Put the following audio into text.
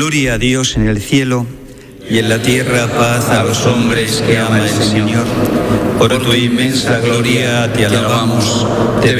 Gloria a Dios en el cielo y en la tierra paz a los hombres que ama el Señor. Por tu inmensa gloria te alabamos, te